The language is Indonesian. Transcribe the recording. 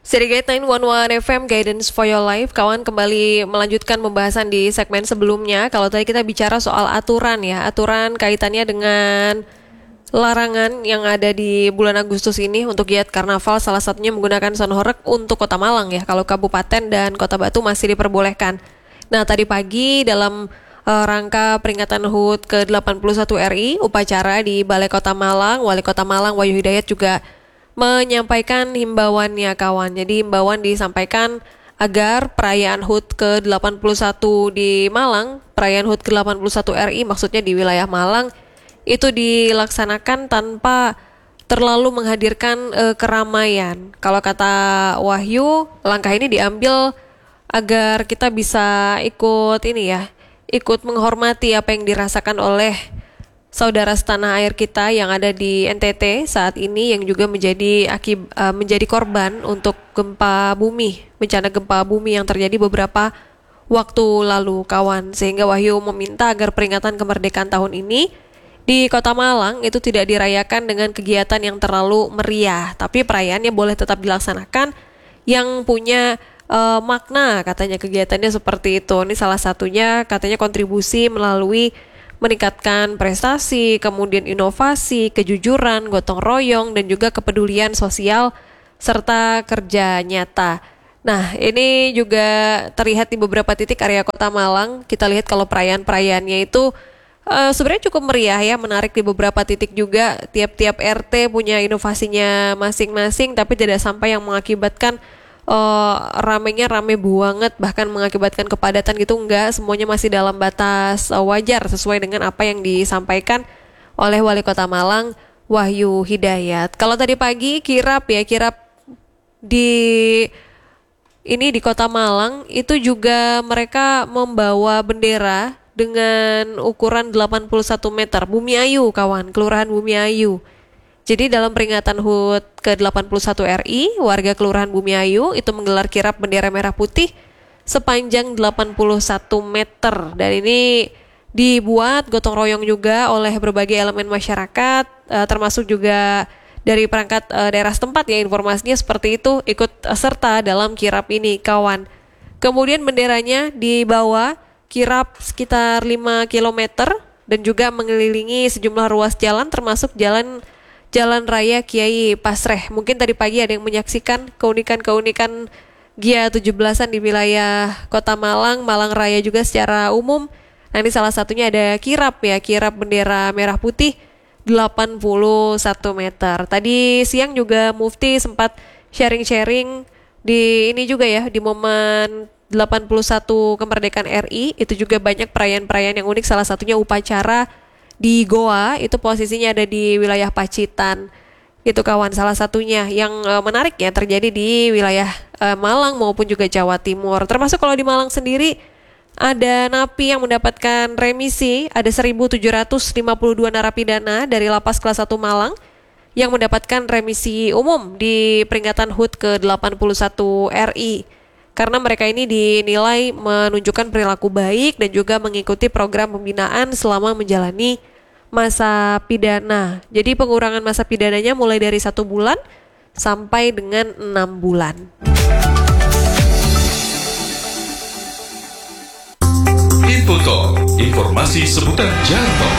Serigate 911 FM Guidance for Your Life. Kawan, kembali melanjutkan pembahasan di segmen sebelumnya. Kalau tadi kita bicara soal aturan ya, aturan kaitannya dengan larangan yang ada di bulan Agustus ini untuk giat karnaval, salah satunya menggunakan sound horeg untuk Kota Malang ya. Kalau kabupaten dan Kota Batu masih diperbolehkan. Nah, tadi pagi dalam rangka peringatan HUT ke-81 RI, upacara di Balai Kota Malang, Wali Kota Malang Wahyu Hidayat juga menyampaikan himbauannya kawan. Jadi himbauan disampaikan agar perayaan HUT ke-81 di Malang, perayaan HUT ke-81 RI maksudnya di wilayah Malang, itu dilaksanakan tanpa terlalu menghadirkan keramaian. Kalau kata Wahyu, langkah ini diambil agar kita bisa ikut menghormati apa yang dirasakan oleh saudara setanah air kita yang ada di NTT saat ini, yang juga menjadi korban untuk bencana gempa bumi yang terjadi beberapa waktu lalu kawan. Sehingga Wahyu meminta agar peringatan kemerdekaan tahun ini di Kota Malang itu tidak dirayakan dengan kegiatan yang terlalu meriah, tapi perayaannya boleh tetap dilaksanakan yang punya makna, katanya kegiatannya seperti itu. Ini salah satunya katanya kontribusi melalui meningkatkan prestasi, kemudian inovasi, kejujuran, gotong royong, dan juga kepedulian sosial serta kerja nyata. Nah, ini juga terlihat di beberapa titik area Kota Malang. Kita lihat kalau perayaan-perayaannya itu sebenarnya cukup meriah ya, menarik di beberapa titik juga. Tiap-tiap RT punya inovasinya masing-masing, tapi tidak sampai yang mengakibatkan ramenya rame banget, bahkan mengakibatkan kepadatan gitu, enggak. Semuanya masih dalam batas wajar sesuai dengan apa yang disampaikan oleh Wali Kota Malang Wahyu Hidayat. Kalau tadi pagi kirap di Kota Malang itu juga mereka membawa bendera dengan ukuran 81 meter. Bumi Ayu kawan, Kelurahan Bumi Ayu. Jadi dalam peringatan HUT ke-81 RI, warga Kelurahan Bumi Ayu itu menggelar kirap bendera merah putih sepanjang 81 meter. Dan ini dibuat gotong royong juga oleh berbagai elemen masyarakat, termasuk juga dari perangkat daerah setempat ya, informasinya seperti itu, ikut serta dalam kirap ini kawan. Kemudian benderanya dibawa kirap sekitar 5 km dan juga mengelilingi sejumlah ruas jalan, termasuk Jalan Raya Kiai Pasreh. Mungkin tadi pagi ada yang menyaksikan keunikan-keunikan GIA 17-an di wilayah Kota Malang, Malang Raya juga secara umum. Nah, ini salah satunya ada kirap bendera merah putih 81 meter. Tadi siang juga Mufti sempat sharing-sharing di ini juga ya, di momen 81 kemerdekaan RI. Itu juga banyak perayaan-perayaan yang unik, salah satunya upacara di Goa, itu posisinya ada di wilayah Pacitan. Itu kawan, salah satunya yang menarik ya terjadi di wilayah Malang maupun juga Jawa Timur. Termasuk kalau di Malang sendiri ada napi yang mendapatkan remisi, ada 1.752 narapidana dari Lapas Kelas 1 Malang yang mendapatkan remisi umum di peringatan HUT ke-81 RI. Karena mereka ini dinilai menunjukkan perilaku baik dan juga mengikuti program pembinaan selama menjalani masa pidana. Jadi pengurangan masa pidananya mulai dari 1 bulan sampai dengan 6 bulan. Info Talk, informasi seputar jalan tol.